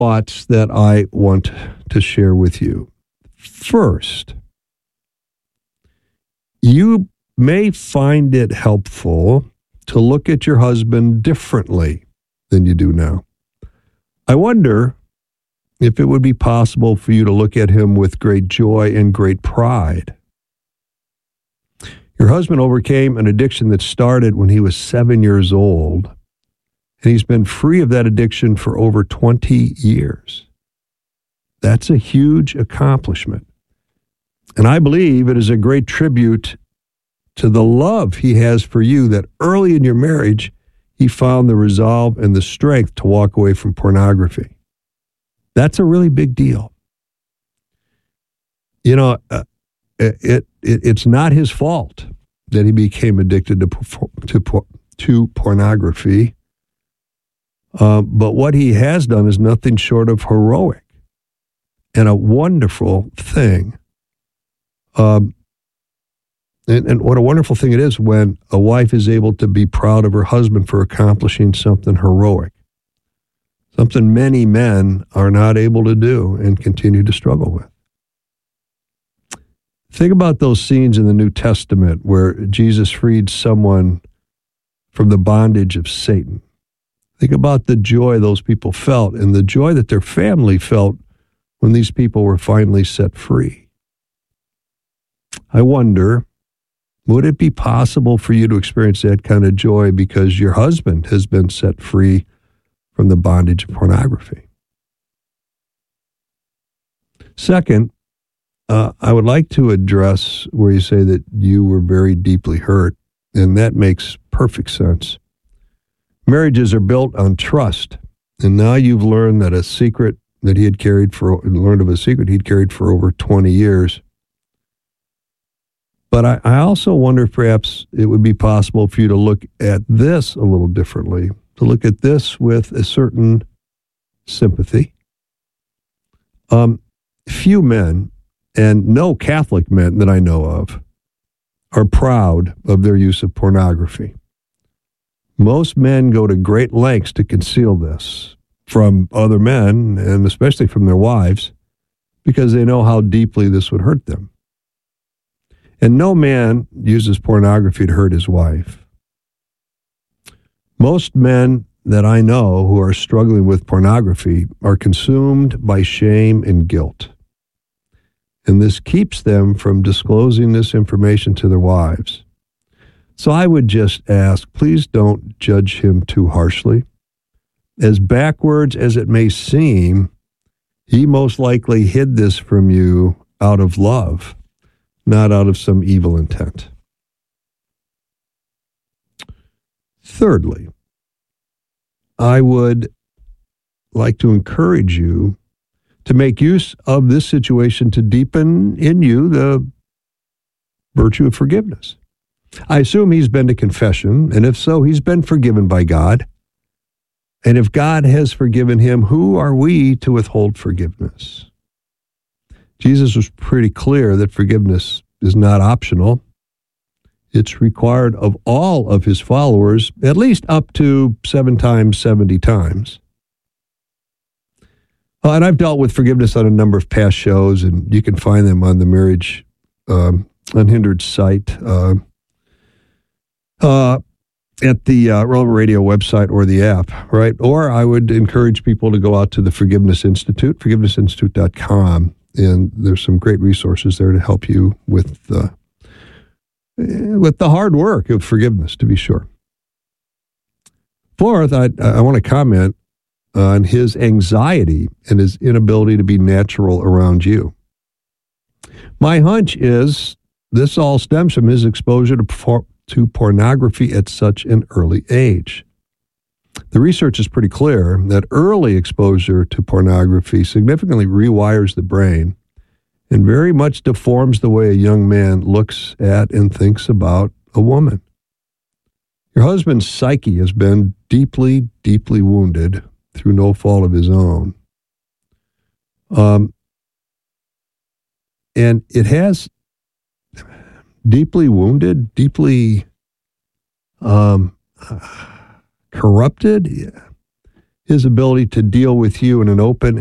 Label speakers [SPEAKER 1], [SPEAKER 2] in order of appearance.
[SPEAKER 1] thoughts that I want to share with you. First, you may find it helpful to look at your husband differently than you do now. I wonder if it would be possible for you to look at him with great joy and great pride. Your husband overcame an addiction that started when he was 7 years old, and he's been free of that addiction for over 20 years. That's a huge accomplishment. And I believe it is a great tribute to the love he has for you that early in your marriage, he found the resolve and the strength to walk away from pornography. That's a really big deal. You know, it's not his fault that he became addicted to pornography. But what he has done is nothing short of heroic and a wonderful thing. And what a wonderful thing it is when a wife is able to be proud of her husband for accomplishing something heroic, something many men are not able to do and continue to struggle with. Think about those scenes in the New Testament where Jesus freed someone from the bondage of Satan. Think about the joy those people felt and the joy that their family felt when these people were finally set free. I wonder, would it be possible for you to experience that kind of joy because your husband has been set free from the bondage of pornography? Second, I would like to address where you say that you were very deeply hurt, and that makes perfect sense. Marriages are built on trust, and now you've learned that a secret that he had learned of a secret he'd carried for over 20 years. But I also wonder if perhaps it would be possible for you to look at this a little differently, to look at this with a certain sympathy. Few men, and no Catholic men that I know of, are proud of their use of pornography. Most men go to great lengths to conceal this from other men, and especially from their wives, because they know how deeply this would hurt them. And no man uses pornography to hurt his wife. Most men that I know who are struggling with pornography are consumed by shame and guilt. And this keeps them from disclosing this information to their wives. So I would just ask, please don't judge him too harshly. As backwards as it may seem, he most likely hid this from you out of love, not out of some evil intent. Thirdly, I would like to encourage you to make use of this situation to deepen in you the virtue of forgiveness. I assume he's been to confession, and if so, he's been forgiven by God. And if God has forgiven him, who are we to withhold forgiveness? Jesus was pretty clear that forgiveness is not optional. It's required of all of his followers, at least up to 7 times, 70 times. And I've dealt with forgiveness on a number of past shows, and you can find them on the Marriage Unhindered site, at the Relevant Radio website or the app, right? Or I would encourage people to go out to the Forgiveness Institute, forgivenessinstitute.com, and there's some great resources there to help you with the hard work of forgiveness, to be sure. Fourth, I want to comment on his anxiety and his inability to be natural around you. My hunch is this all stems from his exposure to pornography at such an early age. The research is pretty clear that early exposure to pornography significantly rewires the brain and very much deforms the way a young man looks at and thinks about a woman. Your husband's psyche has been deeply, deeply wounded through no fault of his own. And it has deeply wounded, deeply corrupted his ability to deal with you in an open